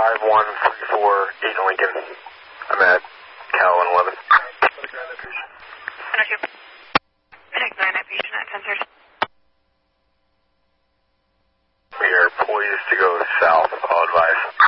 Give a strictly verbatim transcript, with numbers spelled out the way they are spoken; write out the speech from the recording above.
five one three four eight Lincoln. I'm at Cal one eleven. Connect nine at patient at sensors. We are poised to go south, I'll advise.